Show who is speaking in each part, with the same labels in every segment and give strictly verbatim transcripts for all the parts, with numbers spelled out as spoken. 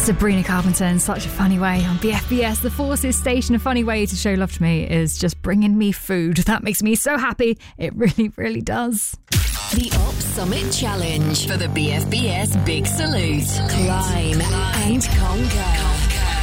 Speaker 1: Sabrina Carpenter in Such a Funny Way on B F B S. The Forces station. A funny way to show love to me is just bringing me food. That makes me so happy. It really, really does.
Speaker 2: The Op Summit Challenge for the B F B S Big Salute. Climb and conquer.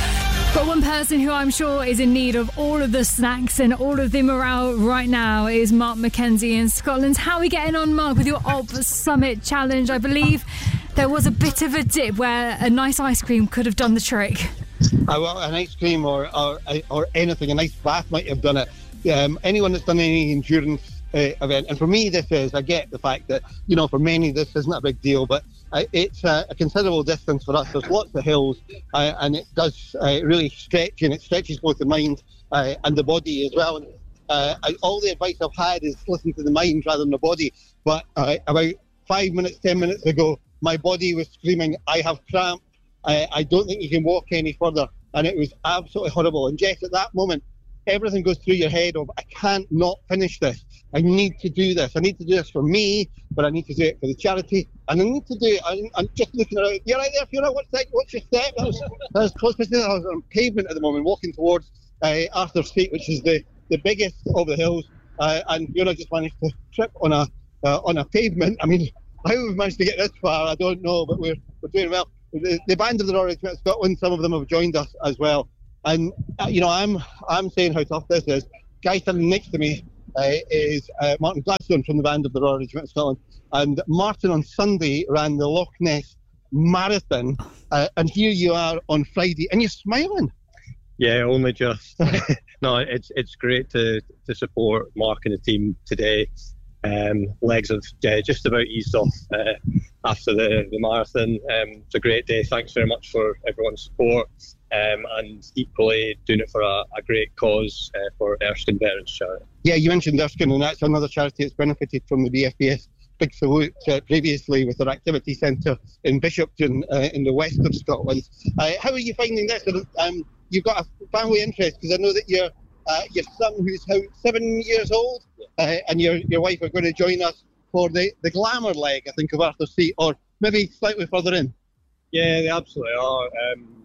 Speaker 1: But one person who I'm sure is in need of all of the snacks and all of the morale right now is Mark Mackenzie in Scotland. How are we getting on, Mark, with your Op Summit Challenge? I believe there was a bit of a dip where a nice ice cream could have done the trick.
Speaker 3: Uh, well, an ice cream or, or or anything, a nice bath might have done it. Um, anyone that's done any endurance uh, event, and for me this is, I get the fact that, you know, for many this isn't a big deal, but uh, it's uh, a considerable distance for us. There's lots of hills, uh, and it does uh, really stretch, and it stretches both the mind uh, and the body as well. And, uh, I, all the advice I've had is listen to the mind rather than the body, but uh, about five minutes, ten minutes ago, my body was screaming, I have cramp, I, I don't think you can walk any further, and it was absolutely horrible. And Jess, at that moment, everything goes through your head of, I can't not finish this. I need to do this. I need to do this for me, but I need to do it for the charity, and I need to do it. I'm, I'm just looking around. You're right there, Fiona. What's that? What's your step? I was, I was close to I was on pavement at the moment, walking towards uh, Arthur Street, which is the, the biggest of the hills, uh, and Fiona just managed to trip on a uh, on a pavement. I mean, how we've managed to get this far, I don't know, but we're we're doing well. The, the band of the Royal Regiment of Scotland, some of them have joined us as well, and uh, you know, I'm I'm saying how tough this is. Guy standing next to me uh, is uh, Martin Gladstone from the band of the Royal Regiment of Scotland, and Martin on Sunday ran the Loch Ness Marathon, uh, and here you are on Friday, and you're smiling.
Speaker 4: Yeah, only just. No, it's it's great to to support Mark and the team today. Um, legs have uh, just about eased off uh, after the, the marathon. Um, it's a great day. Thanks very much for everyone's support, um, and equally doing it for a, a great cause uh, for Erskine Veterans Charity.
Speaker 3: Yeah, you mentioned Erskine, and that's another charity that's benefited from the B F B S Big Salute uh, previously with their activity centre in Bishopton uh, in the west of Scotland. Uh, how are you finding this? Um, you've got a family interest, because I know that you're Uh, your son, who's how, seven years old, uh, and your your wife are going to join us for the, the glamour leg, I think, of Arthur Seat, or maybe slightly further in.
Speaker 4: Yeah, they absolutely are. Um,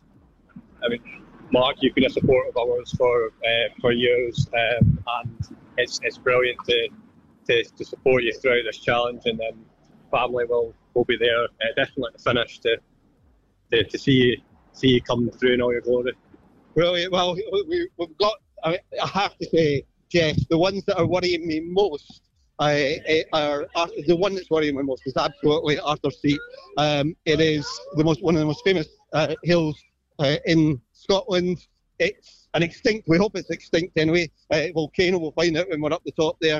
Speaker 4: I mean, Mark, you've been a supporter of ours for uh, for years, um, and it's it's brilliant to, to to support you throughout this challenge, and then family will will be there uh, definitely at the finish to to, to see you see you come through in all your glory.
Speaker 3: Brilliant. Well, we, we've got. I have to say, Jess, the ones that are worrying me most uh, are, are the one that's worrying me most is absolutely Arthur Seat. Um, it is the most one of the most famous uh, hills uh, in Scotland. It's an extinct. We hope it's extinct anyway. Uh, volcano. We'll find out when we're up the top there.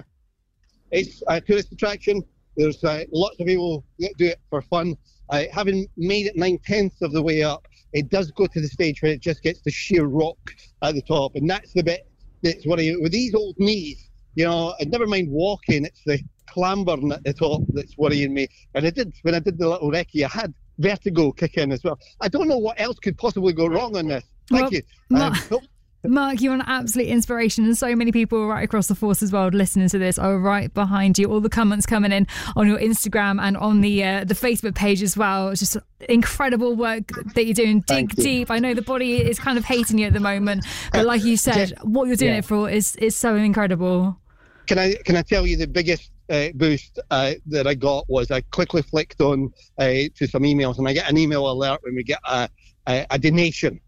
Speaker 3: It's a tourist attraction. There's uh, lots of people that do it for fun. Uh, having made it nine tenths of the way up, it does go to the stage where it just gets the sheer rock at the top, and that's the bit that's worrying. With these old knees, you know, and never mind walking, it's the clambering at the top that's worrying me. And I did, when I did the little recce, I had vertigo kick in as well. I don't know what else could possibly go wrong on this. Thank
Speaker 1: well,
Speaker 3: you.
Speaker 1: Mark,
Speaker 3: Um,
Speaker 1: Mark, you're an absolute inspiration, and so many people right across the Forces world listening to this are right behind you. All the comments coming in on your Instagram and on the uh, the Facebook page as well. It's just incredible work that you're doing. Dig
Speaker 3: you.
Speaker 1: deep. I know the body is kind of hating you at the moment, but like you said,
Speaker 3: Just-
Speaker 1: what you're doing
Speaker 3: yeah.
Speaker 1: it for is is so incredible.
Speaker 3: Can I can I tell you the biggest uh, boost uh, that I got was I quickly flicked on uh, to some emails, and I get an email alert when we get a, a, a donation.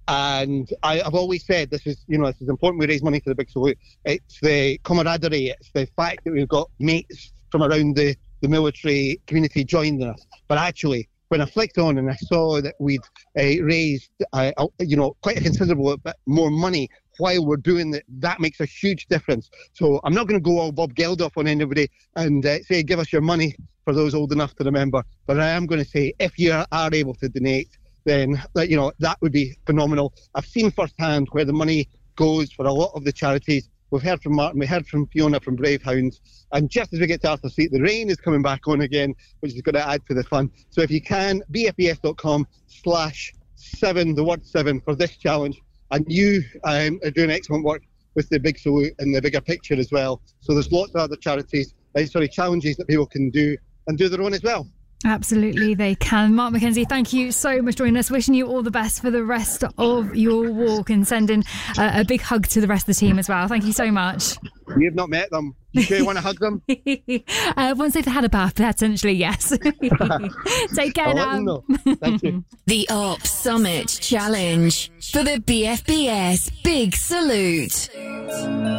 Speaker 3: And I, I've always said this is, you know, this is important. We raise money for the Big Salute. It's the camaraderie. It's the fact that we've got mates from around the, the military community joining us. But actually, when I flicked on and I saw that we'd uh, raised, uh, you know, quite a considerable bit more money while we're doing that, that makes a huge difference. So I'm not going to go all Bob Geldof on anybody and uh, say, give us your money for those old enough to remember. But I am going to say, if you are able to donate, then, you know, that would be phenomenal. I've seen firsthand where the money goes for a lot of the charities. We've heard from Martin, we heard from Fiona from Brave Hounds, and just as we get to Arthur Seat, the rain is coming back on again, which is going to add to the fun. So if you can, b f b s dot com slash seven, the word seven, for this challenge. And you um, are doing excellent work with the Big Salute and the bigger picture as well. So there's lots of other charities, uh, sorry, challenges that people can do and do their own as well.
Speaker 1: Absolutely, they can. Mark Mackenzie, thank you so much for joining us. Wishing you all the best for the rest of your walk, and sending uh, a big hug to the rest of the team as well. Thank you so much.
Speaker 3: You've not met them. You sure you want to hug them?
Speaker 1: uh, once they've had a bath, potentially, yes. Take care now.
Speaker 3: Thank you.
Speaker 2: The Op Summit Challenge for the B F B S Big Salute.